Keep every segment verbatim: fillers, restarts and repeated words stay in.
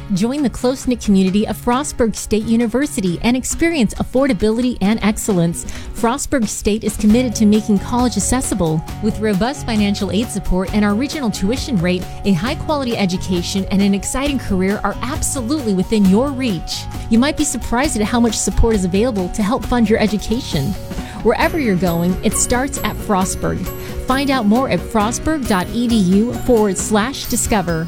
Join the close-knit community of Frostburg State University and experience affordability and excellence. Frostburg State is committed to making college accessible. With robust financial aid support and our regional tuition rate, a high-quality education and an exciting career are absolutely within your reach. You might be surprised at how much support is available to help fund your education. Wherever you're going, it starts at Frostburg. Find out more at frostburg.edu forward slash discover.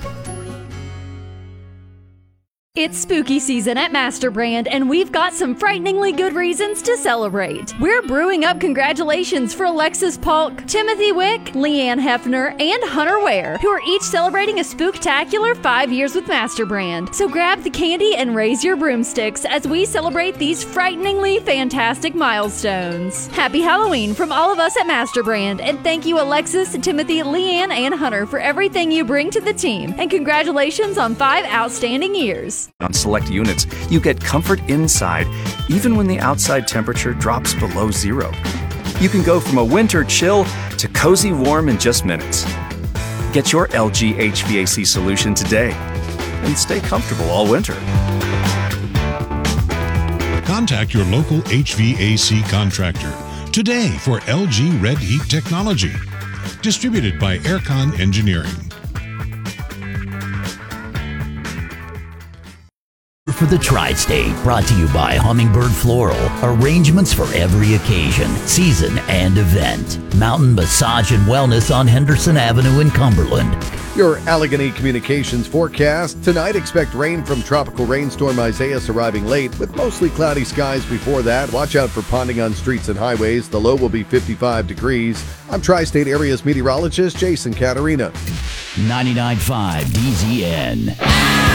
It's spooky season at MasterBrand, and we've got some frighteningly good reasons to celebrate. We're brewing up congratulations for Alexis Polk, Timothy Wick, Leanne Hefner, and Hunter Ware, who are each celebrating a spooktacular five years with MasterBrand. So grab the candy and raise your broomsticks as we celebrate these frighteningly fantastic milestones. Happy Halloween from all of us at MasterBrand, and thank you Alexis, Timothy, Leanne, and Hunter for everything you bring to the team, and congratulations on five outstanding years. On select units, you get comfort inside, even when the outside temperature drops below zero. You can go from a winter chill to cozy warm in just minutes. Get your L G H V A C solution today and stay comfortable all winter. Contact your local H V A C contractor today for L G Red Heat Technology. Distributed by Aircon Engineering. For the Tri-State, brought to you by Hummingbird Floral. Arrangements for every occasion, season, and event. Mountain Massage and Wellness on Henderson Avenue in Cumberland. Your Allegheny Communications forecast. Tonight, expect rain from tropical rainstorm Isaias arriving late with mostly cloudy skies before that. Watch out for ponding on streets and highways. The low will be fifty-five degrees. I'm Tri-State Area's meteorologist Jason Caterina. ninety-nine point five D Z N.